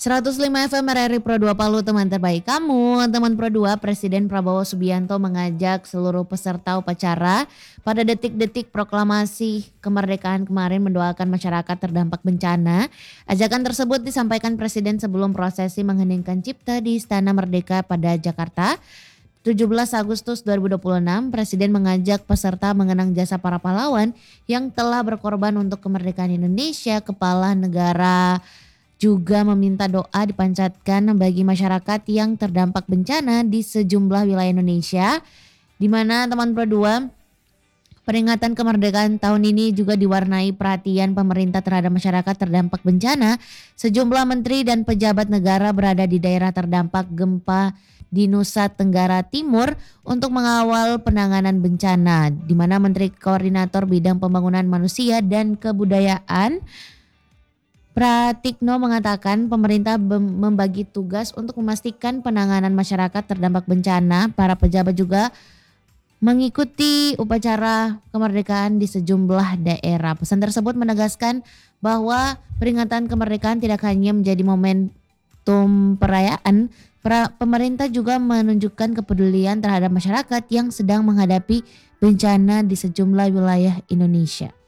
105 FM RRI Pro 2 Palu, teman terbaik kamu. Teman Pro 2, Presiden Prabowo Subianto mengajak seluruh peserta upacara pada detik-detik proklamasi kemerdekaan kemarin mendoakan masyarakat terdampak bencana. Ajakan tersebut disampaikan Presiden sebelum prosesi mengheningkan cipta di Istana Merdeka pada Jakarta. 17 Agustus 2026, Presiden mengajak peserta mengenang jasa para pahlawan yang telah berkorban untuk kemerdekaan Indonesia. Kepala negara juga meminta doa dipanjatkan bagi masyarakat yang terdampak bencana di sejumlah wilayah Indonesia, di mana teman Pro 2, peringatan kemerdekaan tahun ini juga diwarnai perhatian pemerintah terhadap masyarakat terdampak bencana. Sejumlah menteri dan pejabat negara berada di daerah terdampak gempa di Nusa Tenggara Timur untuk mengawal penanganan bencana, di mana Menteri Koordinator Bidang Pembangunan Manusia dan Kebudayaan Pratikno mengatakan pemerintah membagi tugas untuk memastikan penanganan masyarakat terdampak bencana. Para pejabat juga mengikuti upacara kemerdekaan di sejumlah daerah. Pesan tersebut menegaskan bahwa peringatan kemerdekaan tidak hanya menjadi momentum perayaan, pemerintah juga menunjukkan kepedulian terhadap masyarakat yang sedang menghadapi bencana di sejumlah wilayah Indonesia.